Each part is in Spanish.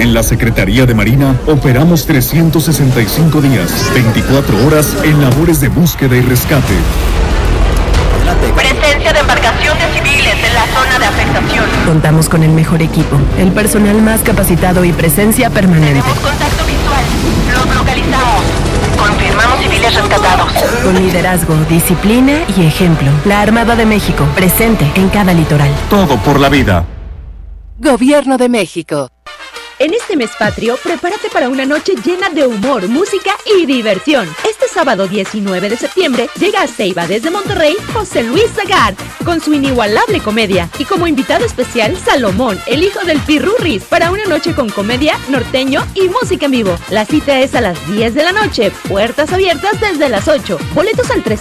En la Secretaría de Marina operamos 365 días, 24 horas en labores de búsqueda y rescate. Presencia de embarcaciones civiles en la zona de afectación. Contamos con el mejor equipo, el personal más capacitado y presencia permanente. Tenemos contacto visual. Los localizamos. Confirmamos civiles rescatados. Con liderazgo, disciplina y ejemplo. La Armada de México, presente en cada litoral. Todo por la vida. Gobierno de México. En este mes patrio, prepárate para una noche llena de humor, música y diversión. Este sábado 19 de septiembre llega a Ceiba desde Monterrey José Luis Zagart con su inigualable comedia. Y como invitado especial, Salomón, el hijo del Pirurris, para una noche con comedia, norteño y música en vivo. La cita es a las 10 de la noche, puertas abiertas desde las 8. Boletos al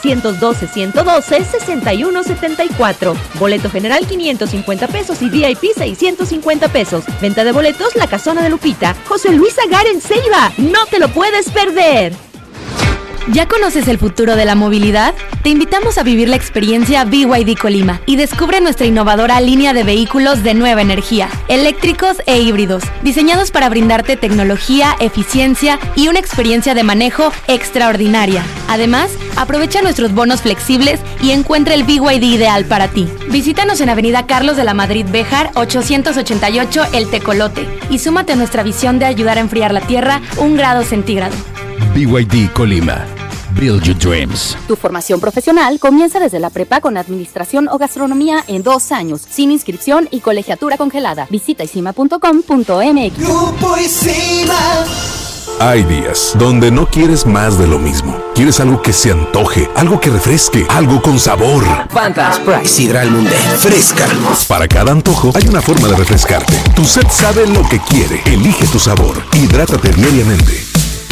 312-112-6174. Boleto general 550 pesos y VIP 650 pesos. Venta de boletos La Casona de Lupita, José Luis Zagart en Ceiba. No te lo puedes perder. ¿Ya conoces el futuro de la movilidad? Te invitamos a vivir la experiencia BYD Colima y descubre nuestra innovadora línea de vehículos de nueva energía, eléctricos e híbridos, diseñados para brindarte tecnología, eficiencia y una experiencia de manejo extraordinaria. Además, aprovecha nuestros bonos flexibles y encuentra el BYD ideal para ti. Visítanos en Avenida Carlos de la Madrid Béjar, 888 El Tecolote, y súmate a nuestra visión de ayudar a enfriar la Tierra 1 grado centígrado. BYD Colima. Build your dreams. Tu formación profesional comienza desde la prepa con administración o gastronomía en 2 años, sin inscripción y colegiatura congelada. Visita isima.com.mx. Grupo Isima. Hay días donde no quieres más de lo mismo. Quieres algo que se antoje, algo que refresque, algo con sabor. Fanta, Sprite, Sidral Mundet, fresca. Para cada antojo hay una forma de refrescarte. Tu sed sabe lo que quiere. Elige tu sabor. Hidrátate diariamente.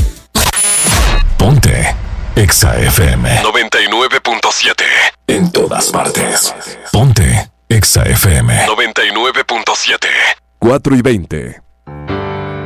Ponte Exa FM 99.7. En todas partes. Ponte Exa FM 99.7. 4:20.